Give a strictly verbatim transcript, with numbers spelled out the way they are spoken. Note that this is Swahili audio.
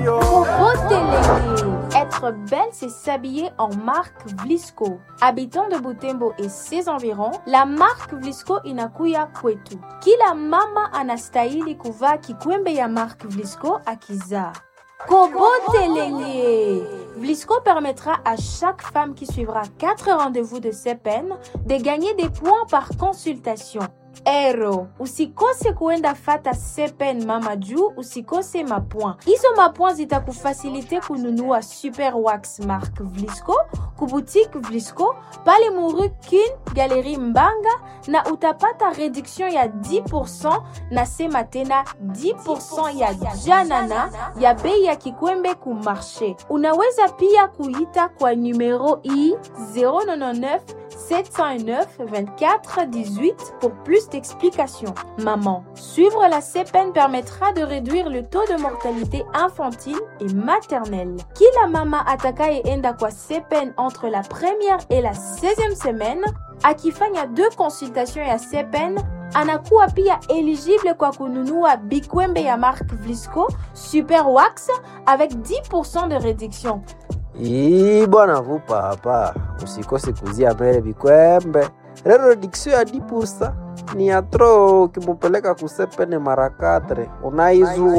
Être belle, c'est s'habiller en marque Vlisco. Habitant de Butembo et ses environs, la marque Vlisco inakuya kwetu. Kila mama anastahili kuvaa kikwembe ya marque Vlisco akizaa. Kobotelenge. Vlisco permettra à chaque femme qui suivra quatre rendez-vous de C P N de gagner des points par consultation. Ero, usikose kuenda fata C P N mama juu usikose mapoint. Hizo mapoint zitakufasilite kununua Super Wax Mark Vlisco, kuboutique Vlisco, pale Muru Kin, Galerie Mbanga na utapata réduction ya dix pour cent na sema tena dix pour cent ya janana ya bei ya kikwembe ku marché. Unaweza pia kuita kwa numero i zéro neuf neuf sept zéro neuf vingt-quatre dix-huit pour plus d'explications. Maman, suivre la C P N permettra de réduire le taux de mortalité infantile et maternelle. Kila mama atakayeenda kwa C P N entre la première et la seizième semaine, akifanya deux consultations ya C P N, anakuwa pia éligible kwa kununua bikwembe ya marque Vlisco Super Wax avec dix pour cent de réduction. Ii bwana vupa hapa, usikose kuzia mbele bikwembe. Lero reduction ya dix pour cent ni atro kimupeleka kusepene mara quatre. Unaizu